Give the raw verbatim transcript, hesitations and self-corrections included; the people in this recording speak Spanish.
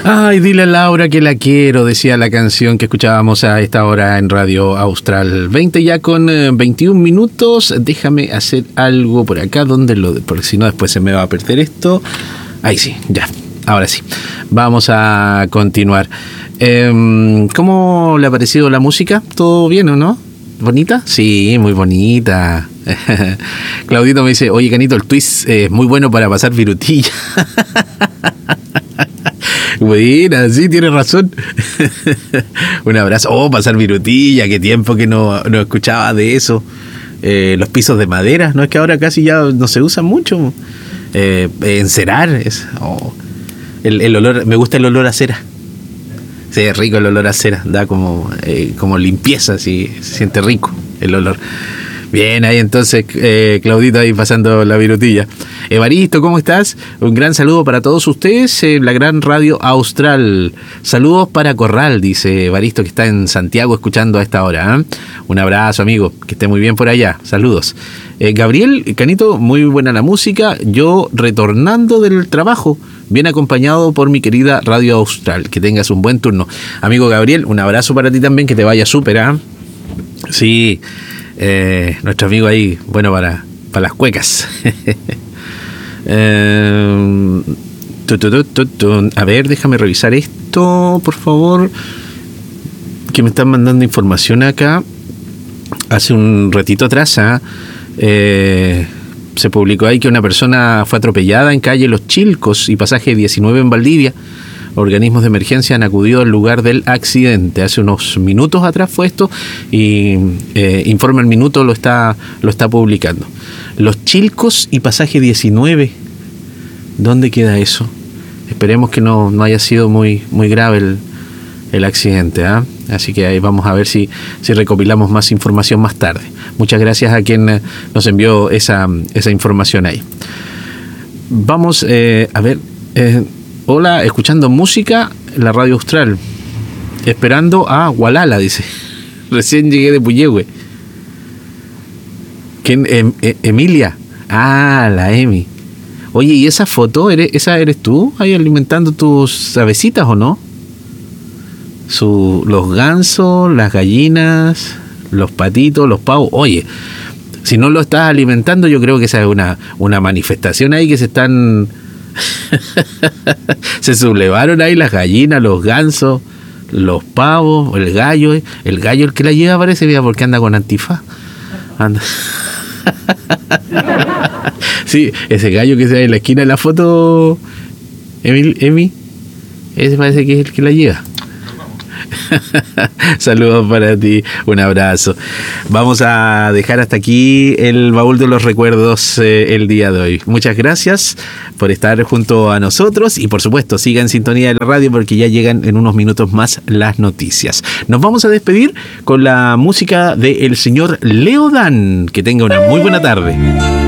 Ay, dile a Laura que la quiero, decía la canción que escuchábamos a esta hora en Radio Austral. veinte ya con eh, veintiún minutos. Déjame hacer algo por acá, donde lo, porque si no después se me va a perder esto. Ahí sí, ya, ahora sí. Vamos a continuar. Eh, ¿Cómo le ha parecido la música? ¿Todo bien o no? ¿Bonita? Sí, muy bonita. Claudito me dice, oye, Canito, el twist es muy bueno para pasar virutilla. Buena, sí, tienes razón. Un abrazo. Oh, pasar virutilla, qué tiempo que no, no escuchaba de eso. Eh, los pisos de madera, no es que ahora casi ya no se usan mucho. Eh, encerar, es, oh, el, el olor, me gusta el olor a cera. Sí, es rico el olor a cera, da como, eh, como limpieza, sí, se siente rico el olor. Bien, ahí entonces, eh, Claudito ahí pasando la virutilla. Evaristo, ¿cómo estás? Un gran saludo para todos ustedes en la gran Radio Austral. Saludos para Corral, dice Evaristo, que está en Santiago escuchando a esta hora, ¿eh? Un abrazo, amigo, que esté muy bien por allá. Saludos. Eh, Gabriel, Canito, muy buena la música. Yo retornando del trabajo, bien acompañado por mi querida Radio Austral. Que tengas un buen turno. Amigo Gabriel, un abrazo para ti también, que te vaya súper, ¿eh? Sí. Eh, nuestro amigo ahí, bueno, para, para las cuecas. eh, tu, tu, tu, tu, tu. A ver, déjame revisar esto, por favor. Que me están mandando información acá. Hace un ratito atrás, ¿eh? Eh, se publicó ahí que una persona fue atropellada en calle Los Chilcos y pasaje diecinueve en Valdivia. Organismos de emergencia han acudido al lugar del accidente. Hace unos minutos atrás fue esto y eh, Informe al Minuto lo está, lo está publicando. Los Chilcos y pasaje diecinueve. ¿Dónde queda eso? Esperemos que no, no haya sido muy, muy grave el, el accidente, ¿eh? Así que ahí vamos a ver si, si recopilamos más información más tarde. Muchas gracias a quien nos envió esa, esa información ahí. Vamos eh, a ver... Eh, Hola, escuchando música en la Radio Austral. Esperando a Gualala, dice. Recién llegué de Puyehue. ¿Quién? Em, em, Emilia. Ah, la Emi. Oye, ¿y esa foto, eres, esa eres tú? ¿Ahí alimentando tus avecitas o no? Su, los gansos, las gallinas, los patitos, los pavos. Oye, si no lo estás alimentando, yo creo que esa es una, una manifestación ahí que se están... se sublevaron ahí las gallinas, los gansos, los pavos, el gallo. El gallo el que la lleva parece, mira, porque anda con antifaz. Anda. Sí, ese gallo que se ve en la esquina de la foto, Emi, Emi, ese parece que es el que la lleva. Saludos para ti, un abrazo. Vamos a dejar hasta aquí el baúl de los recuerdos eh, el día de hoy. Muchas gracias por estar junto a nosotros y por supuesto siga en sintonía de la radio porque ya llegan en unos minutos más las noticias. Nos vamos a despedir con la música del señor Leo Dan. Que tenga una muy buena tarde.